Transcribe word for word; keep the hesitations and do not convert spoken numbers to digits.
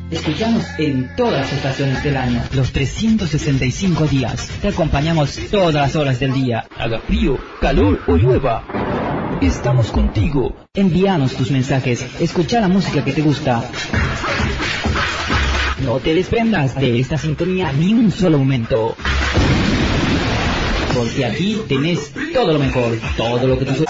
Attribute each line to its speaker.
Speaker 1: Escuchamos en todas las estaciones del año, los trescientos sesenta y cinco días. Te acompañamos todas las horas del día, haga frío, calor o llueva. Estamos contigo. Envíanos tus mensajes, escucha la música que te gusta. No te desprendas de esta sintonía ni un solo momento. Porque aquí tenés todo lo mejor, todo lo que tú